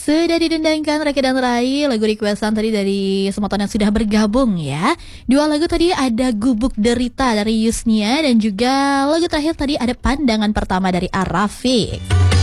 Sudah didendangkan Rake dan Rai, lagu requestan tadi dari semua yang sudah bergabung ya. Dua lagu tadi ada Gubuk Derita dari Yusnia, dan juga lagu terakhir tadi ada Pandangan Pertama dari Arafik.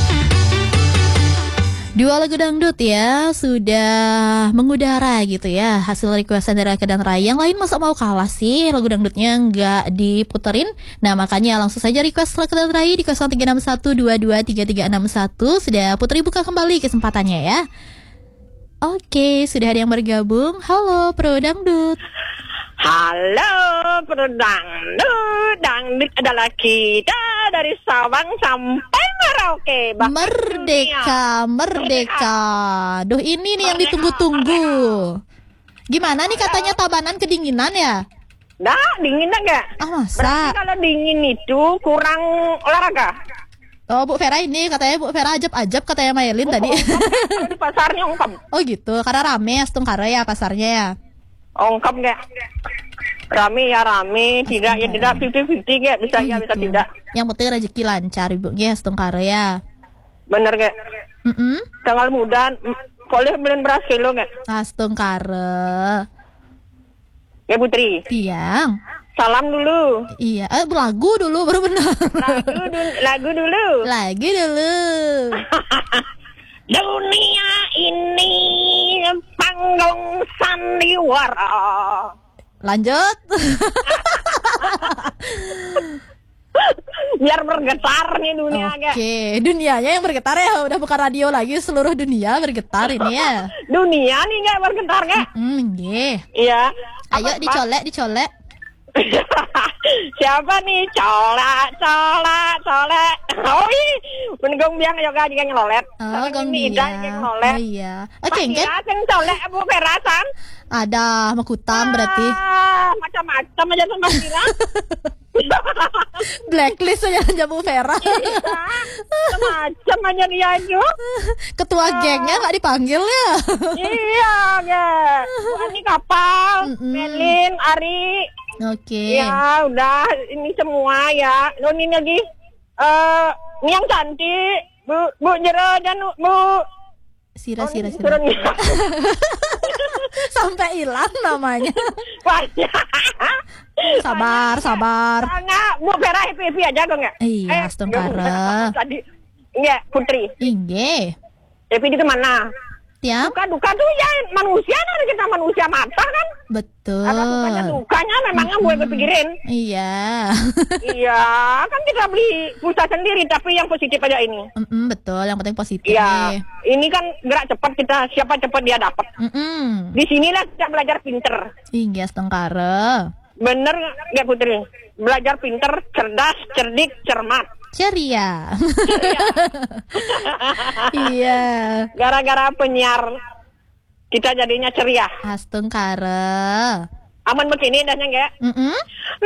Dua lagu dangdut ya, sudah mengudara gitu ya, hasil requestan dari Rake dan Rai. Yang lain masa mau kalah sih, lagu dangdutnya nggak diputerin. Nah makanya langsung saja request Rake dan Rai di 0361223361. Sudah Putri buka kembali kesempatannya ya. Oke, sudah ada yang bergabung. Halo Pro Dangdut. Halo Dangdut, dangdut adalah kita dari Sabang sampai Merauke. Merdeka, merdeka. Duh ini nih yang ditunggu-tunggu. Gimana nih katanya Tabanan kedinginan ya? Nah, dingin enggak? Ah masa? Berarti kalau dingin itu kurang olahraga. Oh Bu Vera ini katanya Bu Vera ajab-ajab katanya Maylin tadi. Kalau di pasarnya ungkap. Oh gitu, karena rame Astungkara ya pasarnya ya. Ungkap enggak? Rame ya rame, tidak ya tidak 50-50 enggak, bisa ya bisa tidak. Yang penting rezeki lancar ibunya Astungkara ya. Bener enggak? Tanggal muda boleh beliin beras kilo enggak? Astungkara. Ya Putri. Tiang. Salam dulu. Iya, lagu dulu baru benar. Lagu dulu. Lagi dulu. Dunia ini panggung sandiwara. Lanjut. Biar bergetar nih dunia. Oke, dunianya yang bergetar ya, udah bukan radio lagi, seluruh dunia bergetar ini ya. Dunia nih nggak bergetar nggak? Iya. Ayo dicolek. Siapa nih? Colek. Oh iya, menggong biang yoga juga ngelolet. Oh, gong biang. Oh iya. Oke, kan? Yang colek Bu Perasan. Ada makutang berarti. Macam-macam aja sama Mira. Blacklist aja Bu Vera. Macam aja dia itu. Ketua gengnya nggak dipanggil ya? Iya, gak. Ini kapal, Melin, Ari. Oke. Ya udah ini semua ya. Ini lagi ini yang cantik Bu Jero dan Bu Sira. Sampai hilang namanya. Sabar. Enggak, Bu Vera happy aja kok enggak? Iya, Astungkara. Tadi enggak Putri. Inge. Happy di kemana? Tiap. Duka tuh ya manusia kan, kita manusia mata kan. Betul. Ada dukanya memangnya gue kepikirin. Iya. Iya, kan kita beli pulsa sendiri tapi yang positif aja ini. Betul, yang penting positif. Iya. Ini kan gerak cepat kita, siapa cepat dia dapat. Di sinilah kita belajar pinter. Iya, Astungkara. Bener nggak Putri? Belajar pinter, cerdas, cerdik, cermat. Ceria. Iya. Gara-gara penyiar kita jadinya ceria. Astungkara. Aman begini dasnya enggak?